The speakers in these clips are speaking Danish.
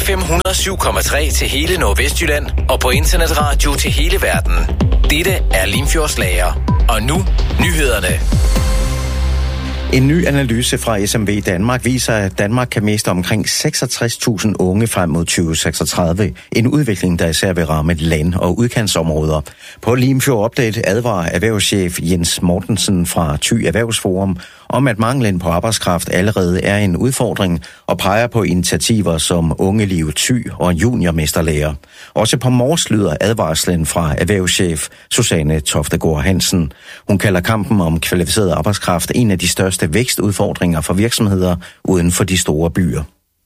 FM 107,3 til hele Nordvestjylland og på internetradio til hele verden. Dette er Limfjordslager. Og nu nyhederne. En ny analyse fra SMV Danmark viser, at Danmark kan miste omkring 66.000 unge frem mod 2036. En udvikling, der især vil ramme land- og udkantsområder. På Limfjord Update advarer erhvervschef Jens Mortensen fra Thy Erhvervsforum om, at manglen på arbejdskraft allerede er en udfordring og peger på initiativer som Ungeliv Thy og juniormesterlærer. Også på Mors lyder advarslen fra erhvervschef Susanne Toftegård Hansen. Hun kalder kampen om kvalificeret arbejdskraft en af de største vækstudfordringer for virksomheder uden for de store byer.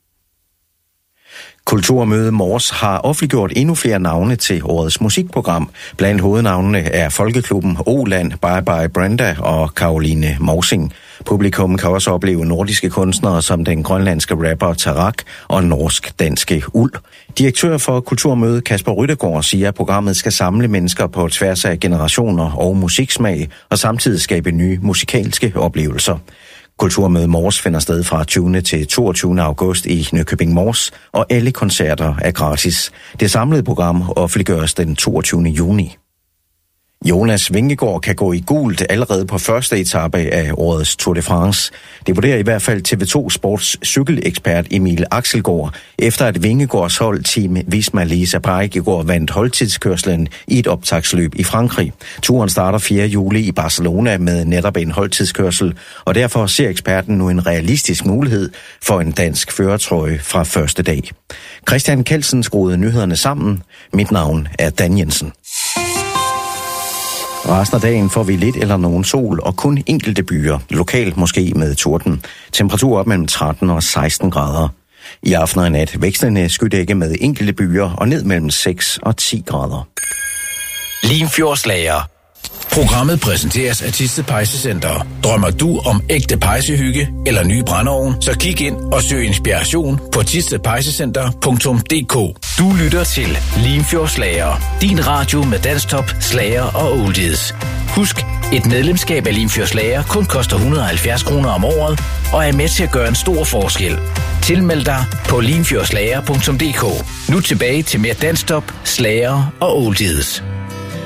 Kulturmøde Mors har offentliggjort endnu flere navne til årets musikprogram. Blandt hovednavnene er Folkeklubben Åland, Bye Bye Brenda og Caroline Mousing. Publikum kan også opleve nordiske kunstnere som den grønlandske rapper Tarak og norsk-danske Uld. Direktør for Kulturmøde Kasper Ryttegård siger, at programmet skal samle mennesker på tværs af generationer og musiksmag og samtidig skabe nye musikalske oplevelser. Kulturmøde Mors finder sted fra 20. til 22. august i Nykøbing Mors, og alle koncerter er gratis. Det samlede program offentliggøres den 22. juni. Jonas Vingegaard kan gå i gult allerede på første etape af årets Tour de France. Det vurderer i hvert fald TV2 Sports cykelekspert Emil Axelgaard, efter at Vingegaards holdteam Visma Lease Bike i går vandt holdtidskørslen i et optagsløb i Frankrig. Turen starter 4. juli i Barcelona med netop en holdtidskørsel, og derfor ser eksperten nu en realistisk mulighed for en dansk førertrøje fra første dag. Christian Kelsen skruede nyhederne sammen. Mit navn er Dan Jensen. Resten af dagen får vi lidt eller nogen sol og kun enkelte byer, lokalt måske med torden. Temperatur op mellem 13 og 16 grader. I aften og nat vekslende skydække med enkelte byer og ned mellem 6 og 10 grader. Limfjordslager. Programmet præsenteres af Thisted Pejsecenter. Drømmer du om ægte pejsehygge eller ny brændeovn, så kig ind og søg inspiration på thistedpejsecenter.dk. Du lytter til Limfjordslager. Din radio med dansktop, slager og oldies. Husk, et medlemskab af Limfjordslager kun koster 170 kroner om året og er med til at gøre en stor forskel. Tilmeld dig på limfjordslager.dk. Nu tilbage til mere dansktop, slager og oldies.